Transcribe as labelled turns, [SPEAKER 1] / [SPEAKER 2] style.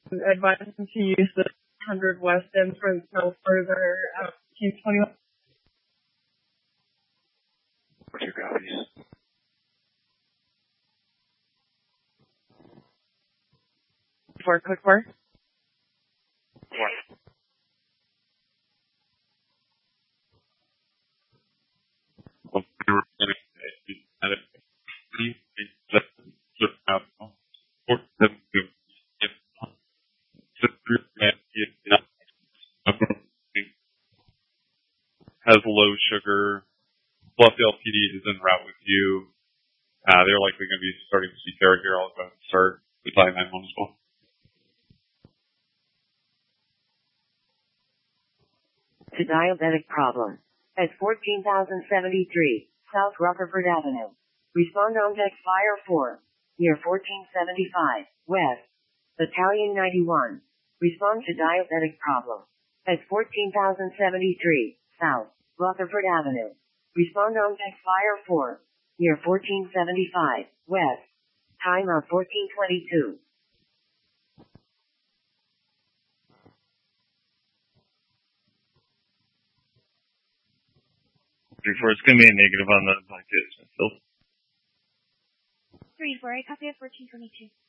[SPEAKER 1] advising to use the 100 West entrance no further out to 21.
[SPEAKER 2] What's your copies?
[SPEAKER 1] Quick work.
[SPEAKER 3] Has low sugar. Bluffdale PD is en route with you. They're likely going to be starting to see Sarah here. I'll go ahead and start with I-91 as well.
[SPEAKER 4] To diabetic problem. At 14,073, South Rutherford Avenue. Respond on deck fire 4. Near 1475, West. Battalion 91. Respond to diabetic problem. At 14,073, South Rutherford Avenue. Respond on deck fire 4. Near 1475, West. Time of 1422.
[SPEAKER 5] It's going to be a negative on the blanket.
[SPEAKER 6] 3-4, I copy at 1422.